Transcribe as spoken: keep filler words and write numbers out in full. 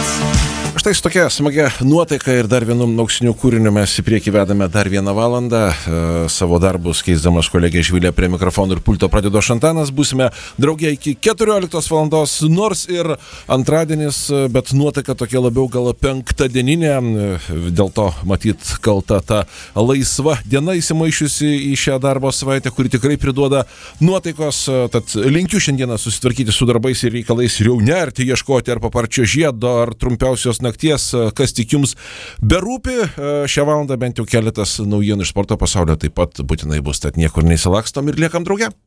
Štai su tokia smagia nuotaika ir dar vienu auksiniu kūriniu mes į priekį vedame dar vieną valandą. E, savo darbus keisdamas kolegė Žvilė prie mikrofonų ir pulto pradedo Šantanas. Būsime draugė iki keturioliktos valandos, nors ir antradienis, bet nuotaika tokia labiau gal penktadieninė. Dėl to matyt kalta ta laisva diena įsimaišiusi į šią darbo savaitę, kuri tikrai priduoda nuotaikos. Tad linkiu šiandieną susitvarkyti su darbais ir reikalais ir jau nerti, ieškoti ar paparčio žiedo, ar trumpiausios nakties, kas tik jums berūpi. Šią valandą bent jau keletas naujienų iš sporto pasaulio taip pat būtinai bus, tad niekur neįsilakstom ir liekam drauge.